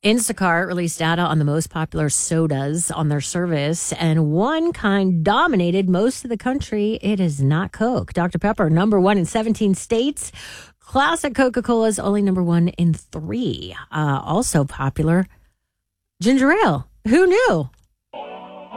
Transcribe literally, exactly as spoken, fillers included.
Instacart released data on the most popular sodas on their service, and one kind dominated most of the country. It is not Coke. Doctor Pepper, number one in seventeen states. Classic Coca-Cola is only number one in three. Uh, also popular, ginger ale. Who knew?